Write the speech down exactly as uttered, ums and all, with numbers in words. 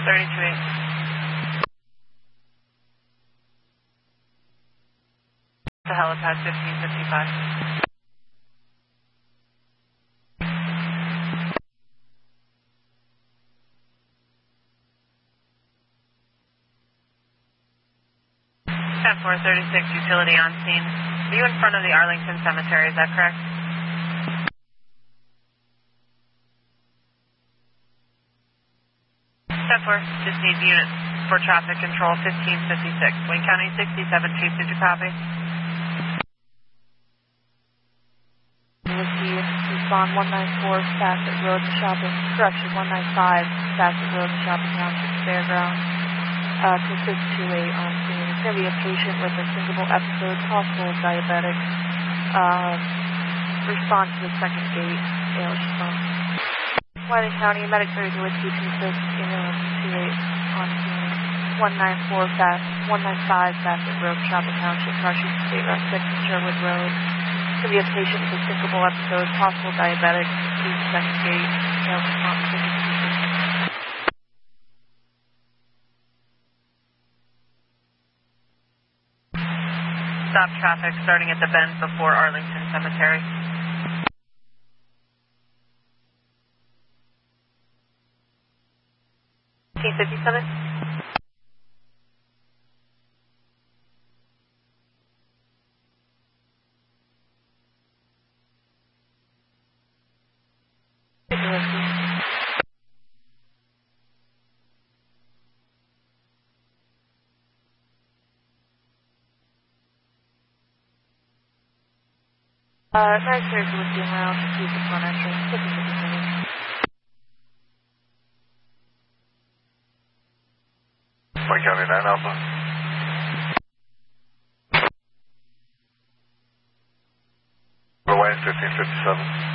thirty-two eight. To helipad fifteen fifty-five. ten four thirty-six, utility on scene. Are you in front of the Arlington Cemetery, is that correct? ten four, just need units for traffic control fifteen fifty-six. Wayne County sixty-seven, Chief, did you copy? Whiskey, respond one nine four, Bassett Road Shopping, correction, one nine five, Bassett Road Shopping Township Fairgrounds, uh, to six two eight on scene. It's going to be a patient with a single episode, possible diabetic, uh, respond to the second gate, yeah, respond. Wyoming County, Medic thirty-two Whiskey two six, ambulance two eight on scene, one nine four, Bass, one nine five, Bassett Road Shopping Township, Russian State Route six, Sherwood Road. It's going to be a patient with a syncopal episode, possible diabetic, use the second gate, no response to the Stop traffic starting at the bend before Arlington Cemetery. fifteen fifty-seven. Uh, nine thirty Whiskey around, use the front entrance, fifteen fifty-seven. Wayne County nine Alpha. Wayne fifteen fifty-seven.